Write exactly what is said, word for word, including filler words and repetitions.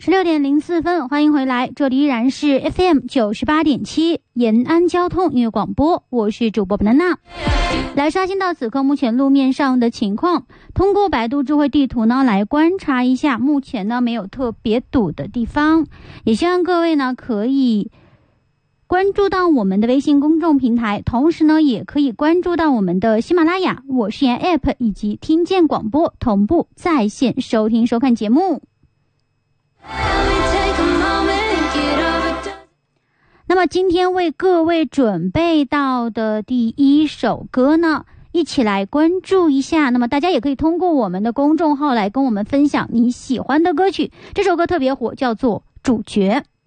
十六点零四分，欢迎回来，这里依然是 F M 九十八点七延安交通音乐广播，我是主播本娜娜。来刷新到此刻目前路面上的情况，通过百度智慧地图呢来观察一下，目前呢没有特别堵的地方，也希望各位呢可以关注到我们的微信公众平台，同时呢也可以关注到我们的喜马拉雅、我是言 App 以及听见广播同步在线收听收看节目。那么今天为各位准备到的第一首歌呢，一起来关注一下。那么大家也可以通过我们的公众号来跟我们分享你喜欢的歌曲，这首歌特别火，叫做《主角》。